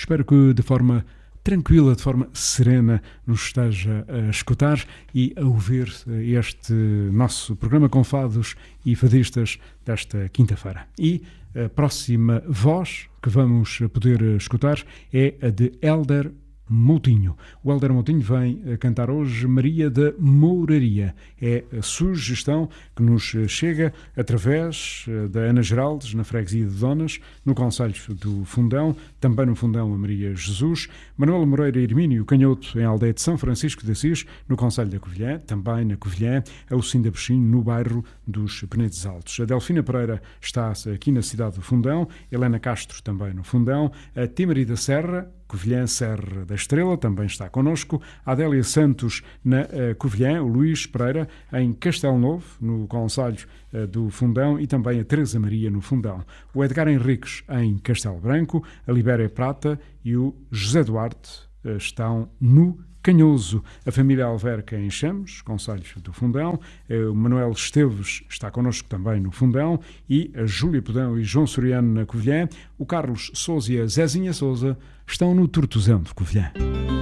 Espero que de forma tranquila, de forma serena, nos esteja a escutar e a ouvir este nosso programa com fados e fadistas desta quinta-feira. E a próxima voz que vamos poder escutar é a de Hélder Moutinho. O Hélder Moutinho vem cantar hoje Maria da Mouraria. É a sugestão que nos chega através da Ana Geraldes, na freguesia de Donas, no concelho do Fundão, também no Fundão a Maria Jesus, Manuel Moreira Hermínio Canhoto, em Aldeia de São Francisco de Assis, no concelho da Covilhã, também na Covilhã, a Lucinda Bexinho, no bairro dos Penedos Altos. A Delfina Pereira está aqui na cidade do Fundão, Helena Castro também no Fundão, a Timarida Serra, Covilhã Serra da Estrela, também está connosco, a Adélia Santos na Covilhã, o Luís Pereira em Castelo Novo, no concelho do Fundão, e também a Teresa Maria no Fundão. O Edgar Henriques em Castelo Branco, a Libéria Prata e o José Duarte estão no Canhoso. A família Alverca em Chames, concelho do Fundão, o Manuel Esteves está connosco também no Fundão, e a Júlia Podão e João Soriano na Covilhã, o Carlos Sousa e a Zezinha Sousa estão no Tortozão de Covilhã.